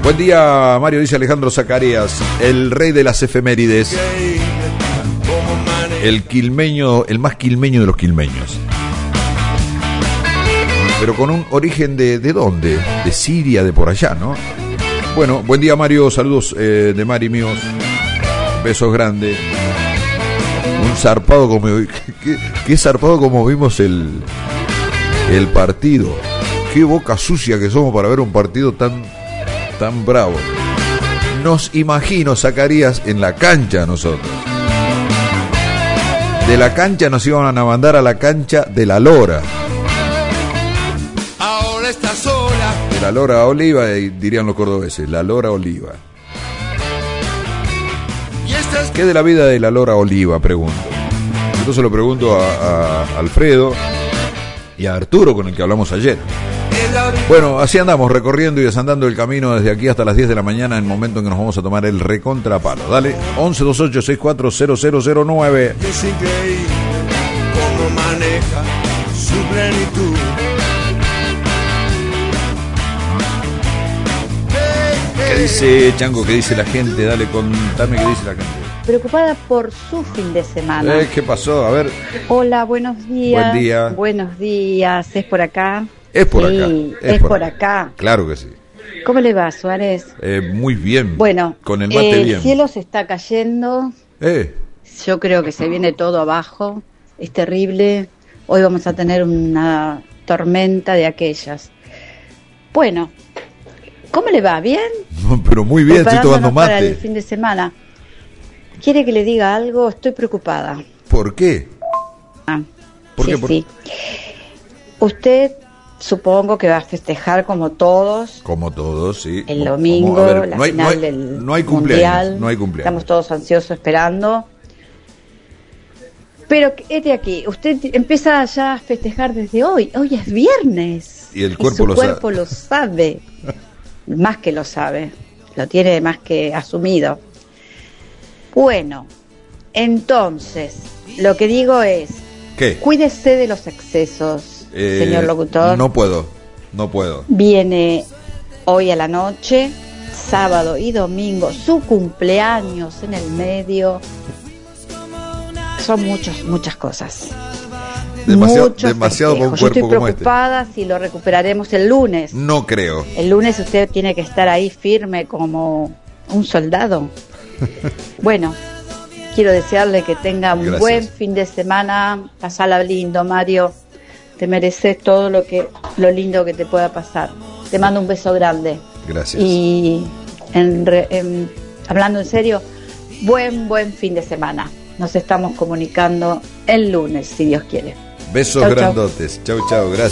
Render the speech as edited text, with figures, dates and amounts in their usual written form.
Buen día, Mario, dice Alejandro Zacarías, el rey de las efemérides, el quilmeño, el más quilmeño de los quilmeños. Pero con un origen de ¿dónde? De Siria, de por allá, ¿no? Bueno, buen día, Mario, saludos de Mari míos, besos grandes. Un zarpado como... ¿Qué zarpado como vimos el partido? Qué boca sucia que somos para ver un partido tan bravo. Nos imagino, Zacarías, en la cancha nosotros. De la cancha nos iban a mandar a la cancha de la Lora. Ahora está sola. De la Lora Oliva, dirían los cordobeses, la Lora Oliva. ¿Qué de la vida de la Lora Oliva? Pregunto. Entonces lo pregunto a Alfredo y a Arturo, con el que hablamos ayer. Bueno, así andamos, recorriendo y desandando el camino desde aquí hasta las 10 de la mañana, en el momento en que nos vamos a tomar el recontrapalo. Dale, 1128640009. Es increíble cómo maneja su plenitud. ¿Qué dice Chango? ¿Qué dice la gente? Dale, contame qué dice la gente. Preocupada por su fin de semana. ¿Qué pasó? A ver. Hola, buenos días. Buen día. Buenos días. ¿Es por acá? Es por sí, acá. Es por acá. Claro que sí. ¿Cómo le va, Suárez? Muy bien. Bueno, con el mate bien. El cielo se está cayendo. Yo creo que se viene todo abajo. Es terrible. Hoy vamos a tener una tormenta de aquellas. Bueno, ¿cómo le va? ¿Bien? Pero muy bien, estoy tomando mate. Para el fin de semana. ¿Quiere que le diga algo? Estoy preocupada. ¿Por qué? ¿Por qué? Sí. Usted, supongo que va a festejar como todos. Como todos, sí. El domingo, la final del Mundial. No hay cumpleaños. Estamos todos ansiosos esperando. Pero, aquí, usted empieza ya a festejar desde hoy. Hoy es viernes. Y el cuerpo, su cuerpo lo sabe. Más que lo sabe. Lo tiene más que asumido. Bueno, entonces, lo que digo es... ¿Qué? Cuídese de los excesos, señor locutor. No puedo. Viene hoy a la noche, sábado y domingo, su cumpleaños en el medio. Son muchas cosas. Demasiado para un cuerpo como este. Yo estoy preocupada si lo recuperaremos el lunes. No creo. El lunes usted tiene que estar ahí firme como un soldado. Bueno, quiero desearle que tenga un buen fin de semana. Pasala lindo, Mario. Te mereces todo lo lindo que te pueda pasar. Te mando un beso grande. Gracias. Y hablando en serio, buen fin de semana. Nos estamos comunicando el lunes, si Dios quiere. Besos grandotes. Chau, gracias.